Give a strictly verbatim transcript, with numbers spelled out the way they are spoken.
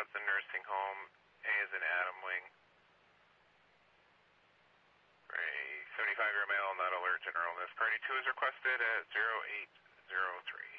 Hudson Nursing Home. A is in Adam Wing. For a seventy-five-year male, not alert general illness. Priority two is requested at zero eight zero three.